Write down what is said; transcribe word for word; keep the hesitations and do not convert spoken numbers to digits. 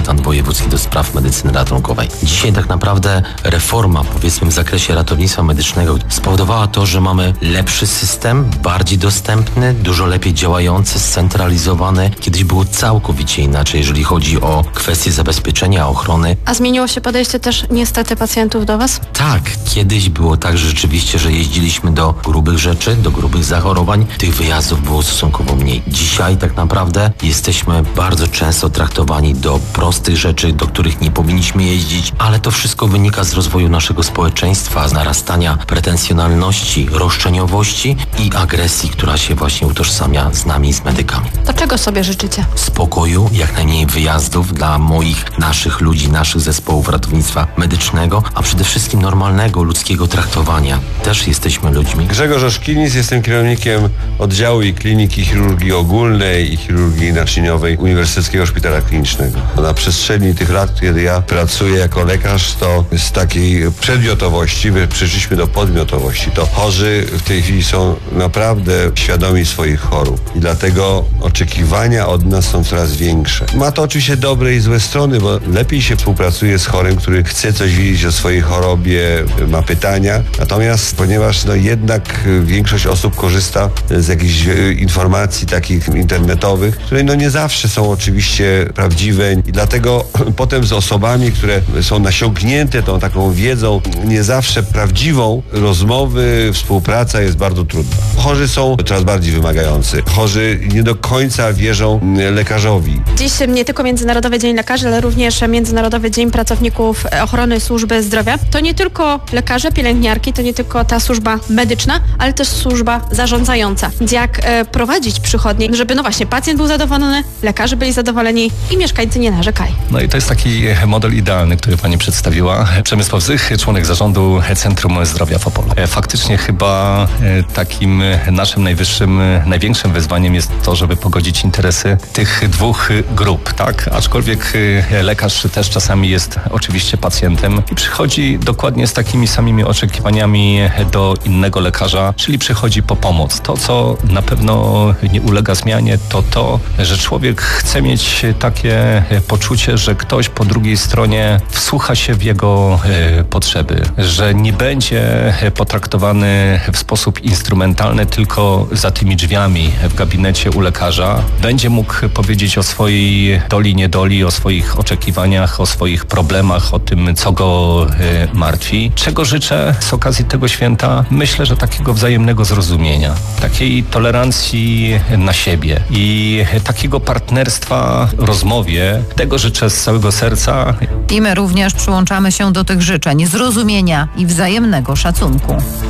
konsultant wojewódzki do spraw medycyny ratunkowej. Dzisiaj tak naprawdę reforma, powiedzmy w zakresie ratownictwa medycznego spowodowała to, że mamy lepszy system, bardziej dostępny, dużo lepiej działający, scentralizowany. Kiedyś było całkowicie inaczej, jeżeli chodzi o kwestie zabezpieczenia, ochrony. A zmieniło się podejście też niestety pacjentów do Was? Tak, kiedyś było tak, że rzeczywiście, że jeździliśmy do grubych rzeczy, do grubych zachorowań. Tych wyjazdów było stosunkowo mniej. Dzisiaj tak naprawdę jesteśmy bardzo często traktowani do prostych rzeczy, do których nie powinniśmy jeździć, ale to wszystko wynika z rozwoju naszego społeczeństwa, z narastania pretensjonalności, roszczeniowości i agresji, która się właśnie utożsamia z nami, z medykami. To czego sobie życzycie? Spokoju, jak najmniej wyjazdów dla moich, naszych ludzi, naszych zespołów ratownictwa medycznego, a przede wszystkim normalnego, ludzkiego traktowania. Też jesteśmy ludźmi. Grzegorz Oszkinis, jestem kierownikiem oddziału i kliniki chirurgii ogólnej i chirurgii naczyniowej Uniwersyteckiego Szpitala Klinicznego. Na przestrzeni tych lat, kiedy ja pracuję jako lekarz, to z takiej przedmiotowości przeszliśmy do podmiotowości. To chorzy w tej chwili są naprawdę świadomi swoich chorób i dlatego oczekiwania od nas są coraz większe. Ma to oczywiście dobre i złe strony, bo lepiej się współpracuje z chorym, który chce coś wiedzieć o swojej chorobie, ma pytania. Natomiast ponieważ no jednak większość osób korzysta z jakichś informacji takich internetowych, które no nie zawsze są oczywiście prawdziwe i dlatego potem z osobami, które są nasiąknięte tą taką wiedzą, nie zawsze prawdziwą, rozmowy, współpraca jest bardzo trudna. Chorzy są coraz bardziej wymagający. Chorzy nie do końca wierzą lekarzowi. Dziś nie tylko Międzynarodowy Dzień Lekarzy, ale również Międzynarodowy Dzień Pracowników Ochrony Służby Zdrowia. To nie tylko lekarze, pielęgniarki, to nie tylko ta służba medyczna, ale też służba zarządzająca. Więc jak e, prowadzić przychodnie, żeby no właśnie pacjent był zadowolony, lekarze byli zadowoleni i mieszkańcy nie narzekali. No i to jest taki model idealny, który pani przedstawiła. Przemysław Zych, członek zarządu Centrum Zdrowia w Opolu. Faktycznie chyba takim naszym najwyższym, największym wyzwaniem jest to, żeby pogodzić interesy tych dwóch grup, tak? Aczkolwiek lekarz też czasami jest oczywiście pacjentem i przychodzi dokładnie z takimi samymi oczekiwaniami do innego lekarza, czyli przychodzi po pomoc. To, co na pewno nie ulega zmianie, to to, że człowiek chce mieć takie poczucie, że ktoś po drugiej stronie wsłucha się w jego y, potrzeby, że nie będzie potraktowany w sposób instrumentalny tylko za tymi drzwiami w gabinecie u lekarza. Będzie mógł powiedzieć o swojej doli, niedoli, o swoich oczekiwaniach, o swoich problemach, o tym, co go y, martwi. Czego życzę z okazji tego święta? Myślę, że takiego wzajemnego zrozumienia, takiej tolerancji na siebie i takiego partnerstwa w rozmowie. Tego życzę z całego serca. I my również przyłączamy się do tych życzeń, zrozumienia i wzajemnego szacunku.